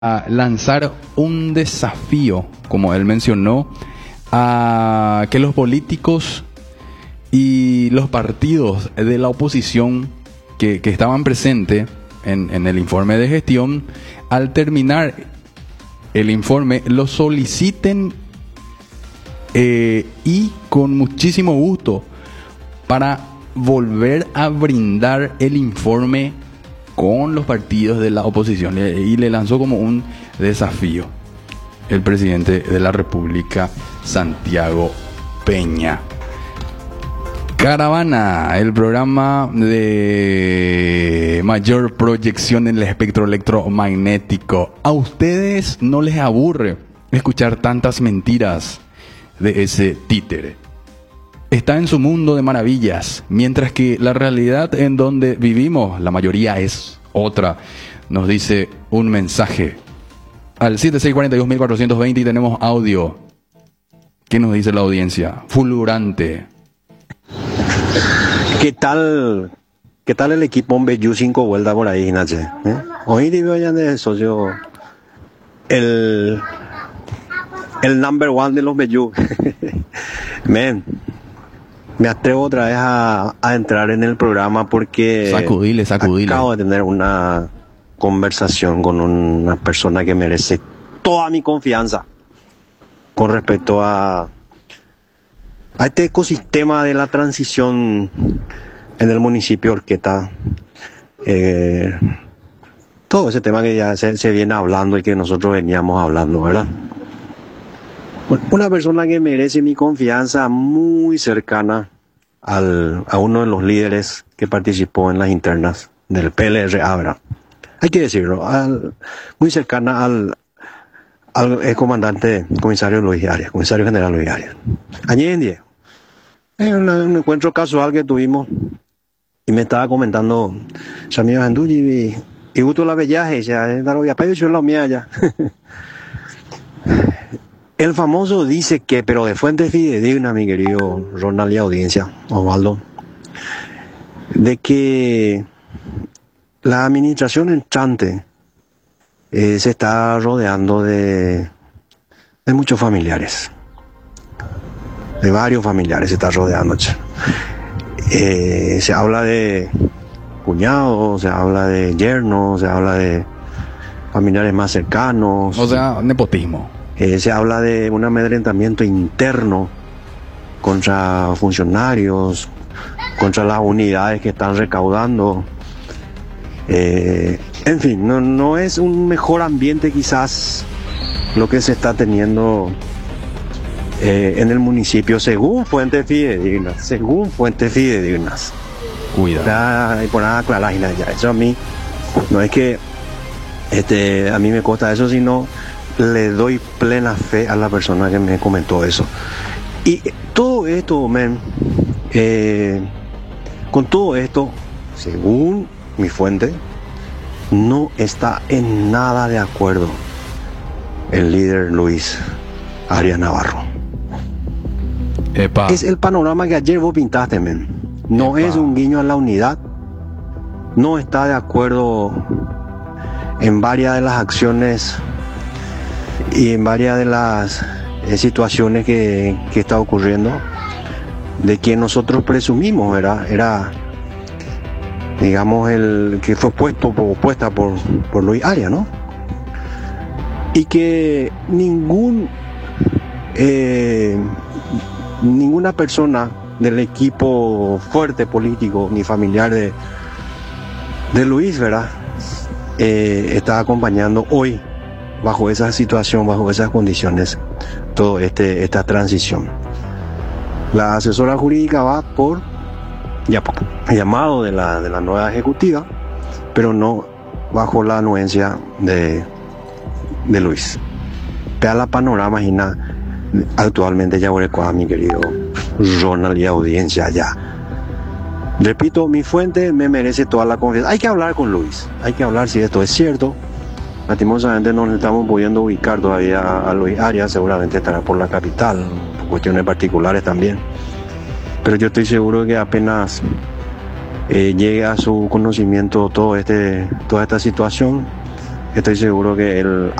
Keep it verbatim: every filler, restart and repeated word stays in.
a lanzar un desafío, como él mencionó, a que los políticos y los partidos de la oposición que, que estaban presentes en, en el informe de gestión, al terminar el informe, lo soliciten eh, y con muchísimo gusto para volver a brindar el informe con los partidos de la oposición, y le lanzó como un desafío el presidente de la República, Santiago Peña. Caravana, el programa de mayor proyección en el espectro electromagnético. ¿A ustedes no les aburre escuchar tantas mentiras de ese títere? Está en su mundo de maravillas, mientras que la realidad en donde vivimos, la mayoría es otra. Nos dice un mensaje al siete seis cuatro dos cuatro dos cero y tenemos audio. ¿Qué nos dice la audiencia? Fulgurante. ¿Qué tal? ¿Qué tal el equipo Bellu cinco vueltas por ahí, Nache? ¿Eh? Hoy digo ya de socio el el number one de los Bellu. Men, me atrevo otra vez a, a entrar en el programa porque sacudile, sacudile. Acabo de tener una conversación con una persona que merece toda mi confianza con respecto a a este ecosistema de la transición en el municipio de Horqueta. Eh, todo ese tema que ya se, se viene hablando y que nosotros veníamos hablando, ¿verdad? Una persona que merece mi confianza, muy cercana al, a uno de los líderes que participó en las internas del P L R Abra. Hay que decirlo, al, muy cercana al, al ex comandante comisario Luis Arias, comisario general Luis Arias. Allende, en un, un encuentro casual que tuvimos, y me estaba comentando Samir Anduyi y, y Guto la Bellaje, ya, ya, yo la mía ya. El famoso dice que, pero de fuente fidedigna, mi querido Ronald y audiencia, Osvaldo, de que la administración entrante eh, se está rodeando de, de muchos familiares, de varios familiares se está rodeando. Eh, se habla de cuñados, se habla de yernos, se habla de familiares más cercanos. O sea, nepotismo. Eh, se habla de un amedrentamiento interno contra funcionarios, contra las unidades que están recaudando. Eh, en fin, no, no es un mejor ambiente quizás lo que se está teniendo eh, en el municipio, según fuentes fidedignas, según fuentes fidedignas. Cuidado. Y por nada aclarar, ya, eso a mí, no es que este, a mí me consta eso, sino le doy plena fe a la persona que me comentó eso. Y todo esto, men, eh, con todo esto, según mi fuente, no está en nada de acuerdo el líder Luis Arias Navarro. Epa. Es el panorama que ayer vos pintaste, men. No Epa. Es un guiño a la unidad. No está de acuerdo en varias de las acciones y en varias de las eh, situaciones que, que está ocurriendo, de quien nosotros presumimos era, era digamos, el que fue puesto o puesta por, por Luis Arias, ¿no? Y que ningún eh, ninguna persona del equipo fuerte político ni familiar de, de Luis, ¿verdad? Eh, está acompañando hoy, bajo esa situación, bajo esas condiciones, todo este esta transición. La asesora jurídica va por ya por llamado de la de la nueva ejecutiva, pero no bajo la anuencia de de Luis. Vea la panorama Gina, actualmente ya a mi querido Ronald y audiencia ya. Repito, mi fuente me merece toda la confianza. Hay que hablar con Luis, hay que hablar si esto es cierto. Lastimosamente no nos estamos pudiendo ubicar todavía a Luis Arias, seguramente estará por la capital, por cuestiones particulares también. Pero yo estoy seguro que apenas eh, llegue a su conocimiento todo este, toda esta situación, estoy seguro que él